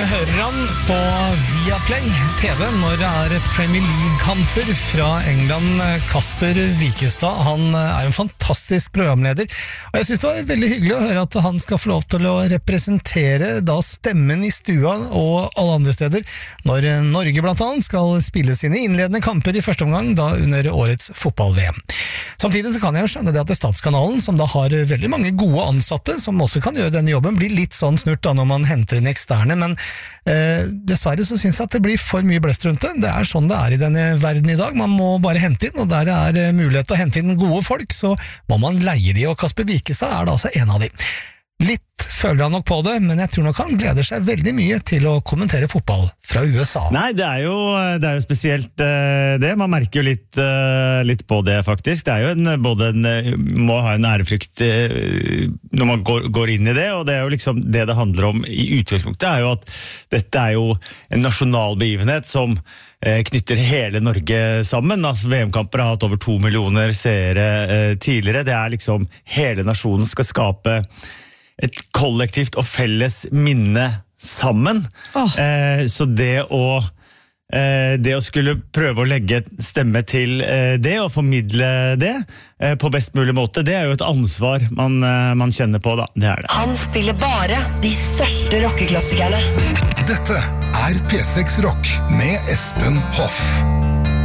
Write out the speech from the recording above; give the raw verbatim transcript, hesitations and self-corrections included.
hører han på Viaplay T V når det er Premier League-kamper fra England. Kasper Wikestad, han er en fantastisk programleder, og jeg synes det var veldig hyggelig å høre at han skal få lov til å representere da stemmen i stua og alle andre steder, når Norge blant annet skal spille sine innledende kamper i første omgang da under årets fotball-V M. Samtidig så kan jeg jo skjønne det at Statskanalen, som da har veldig mange gode ansatte, som også kan gjøre denne jobben, blir litt sånn snurt da når man henter inn eksterne, men eh, dessverre så synes jeg at det blir for mye blest rundt det. Det er sånn det er i denne verden i dag. Man må bare hente inn, og der det er mulighet til å hente inn gode folk, så må man leie de, og Kasper Wikestad er da altså en av de. Litt føler han nok på det, men jeg tror nok han gleder seg veldig mye til å kommentere fotball fra U S A. Nei, det er jo, det er jo spesielt uh, det. Man merker jo litt, uh, litt på det faktisk. Det er jo en, både en, må ha en ærefrykt uh, når man går, går inn i det, og det er jo liksom det det handler om i utgangspunktet, er jo at dette er jo en nasjonal begivenhet som uh, knytter hele Norge sammen. Altså, V M-kamper har hatt over to millioner seere uh, tidligere. Det er liksom hele nasjonen skal skape et kollektivt og felles minne sammen. Oh. Eh, så det å, eh, det å skulle prøve å legge stemme til eh, det, og formidle det eh, på best mulig måte, det er jo et ansvar man, eh, man kjenner på da. Det er det. Han spiller bare de største rockeklassikerne. Dette er P seks Rock med Espen Hoff.